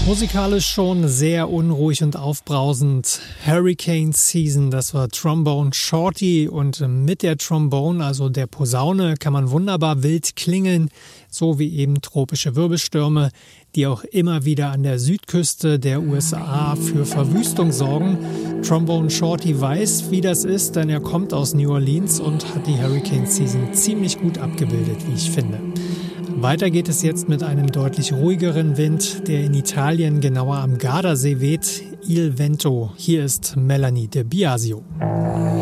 Musikalisch schon sehr unruhig und aufbrausend. Hurricane Season, das war Trombone Shorty, und mit der Trombone, also der Posaune, kann man wunderbar wild klingeln, so wie eben tropische Wirbelstürme, die auch immer wieder an der Südküste der USA für Verwüstung sorgen. Trombone Shorty weiß, wie das ist, denn er kommt aus New Orleans und hat die Hurricane Season ziemlich gut abgebildet, wie ich finde. Weiter geht es jetzt mit einem deutlich ruhigeren Wind, der in Italien genauer am Gardasee weht. Il Vento. Hier ist Melanie De Biasio.